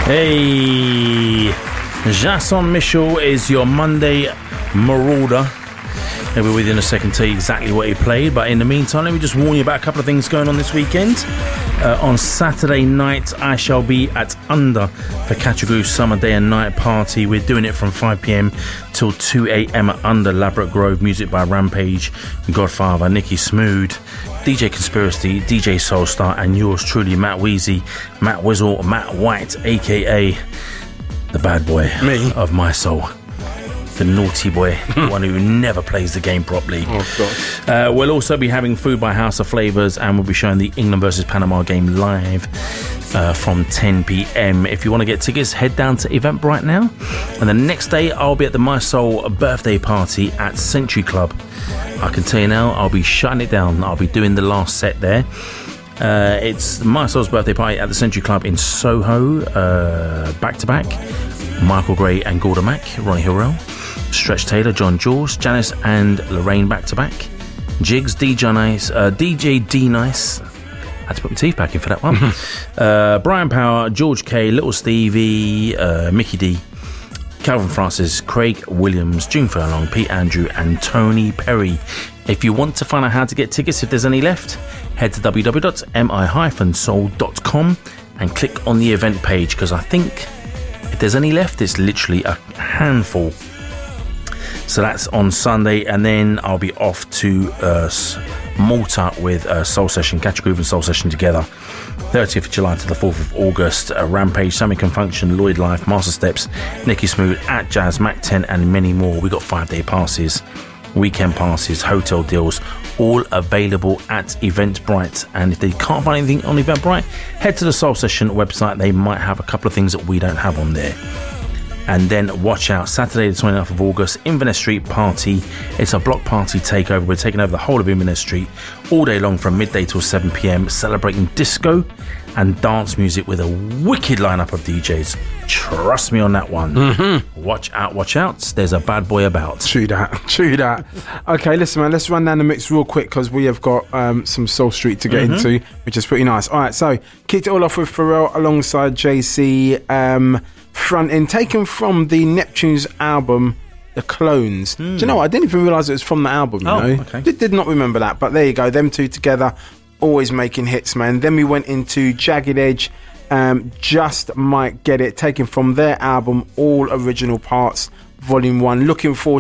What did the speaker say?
Hey, Jason Mitchell is your Monday Marauder. He'll be with you in a second to tell you exactly what he played. But in the meantime, let me just warn you about a couple of things going on this weekend. On Saturday night, I shall be at Under for Catchagoo Summer Day and Night Party. We're doing it from 5 p.m. till 2 a.m. at Under. Labrador Grove, music by Rampage, Godfather, Nicky Smooth, DJ Conspiracy, DJ Soulstar, and yours truly, Matt Weezy, Matt Wizzle, Matt White, a.k.a. the bad boy of my soul. The naughty boy, the one who never plays the game properly. Oh, God. We'll also be having Food by House of Flavors, and we'll be showing the England versus Panama game live from 10 p.m. If you want to get tickets, head down to Eventbrite now. And the next day, I'll be at the My Soul birthday party at Century Club. I can tell you now, I'll be shutting it down. I'll be doing the last set there. It's My Soul's birthday party at the Century Club in Soho, back-to-back. Michael Gray and Gordon Mack, Ronnie Hillrell, Stretch Taylor, John Jaws, Janice and Lorraine back-to-back, Jigs, DJ D Nice, I had to put my teeth back in for that one, Brian Power, George K, Little Stevie, Mickey D, Calvin Francis, Craig Williams, June Furlong, Pete Andrew and Tony Perry. If you want to find out how to get tickets, if there's any left, head to www.mi-soul.com and click on the event page, because I think if there's any left, it's literally a handful. So that's on Sunday, and then I'll be off to Malta with Soul Session, Catch a Groove and Soul Session together. 30th of July to the 4th of August. Rampage, Sammy Confunction, Lloyd Life, Master Steps, Nicky Smooth, At Jazz, Mac 10, and many more. We got 5-day passes, weekend passes, hotel deals, all available at Eventbrite. And if they can't find anything on Eventbrite, head to the Soul Session website. They might have a couple of things that we don't have on there. And then watch out, Saturday the 29th of August, Inverness Street Party. It's a block party takeover. We're taking over the whole of Inverness Street all day long from midday till 7 p.m, celebrating disco and dance music with a wicked lineup of DJs. Trust me on that one. Mm-hmm. Watch out. There's a bad boy about. True that. Okay, listen, man, let's run down the mix real quick, because we have got some Soul Street to get into, which is pretty nice. All right, so kicked it all off with Pharrell alongside JC. Frontin', taken from the Neptune's album The Clones. Do you know what? I didn't even realise it was from the album, you know? Okay. Did not remember that, but there you go. Them two together, always making hits, man. Then we went into Jagged Edge, Just Might Get It, taken from their album All Original Parts, Volume 1. Looking forward